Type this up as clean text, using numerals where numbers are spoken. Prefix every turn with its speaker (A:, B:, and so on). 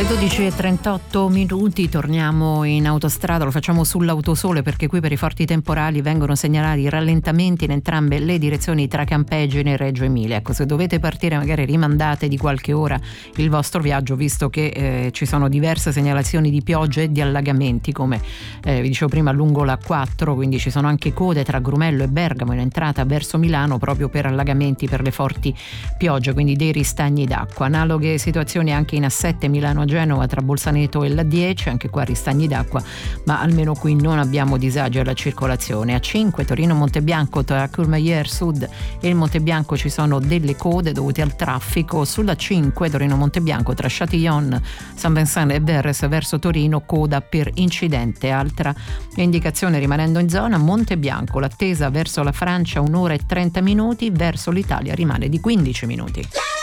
A: Alle 12:38 torniamo in autostrada, lo facciamo sull'autosole perché qui per i forti temporali vengono segnalati rallentamenti in entrambe le direzioni tra Campegine e Reggio Emilia. Ecco, se dovete partire magari rimandate di qualche ora il vostro viaggio, visto che ci sono diverse segnalazioni di piogge e di allagamenti, come vi dicevo prima lungo la 4, quindi ci sono anche code tra Grumello e Bergamo in entrata verso Milano proprio per allagamenti per le forti piogge, quindi dei ristagni d'acqua. Analoghe situazioni anche in A7 Milano-Genova tra Bolzaneto e la 10, anche qua ristagni d'acqua, ma almeno qui non abbiamo disagi alla circolazione. A5 Torino-Montebianco tra Courmayeur Sud e il Montebianco ci sono delle code dovute al traffico. Sulla 5 Torino-Montebianco tra Châtillon, San Vincent e Verres verso Torino, coda per incidente. Altra indicazione rimanendo in zona Montebianco, l'attesa verso la Francia 1 ora e 30 minuti, verso l'Italia rimane di 15 minuti.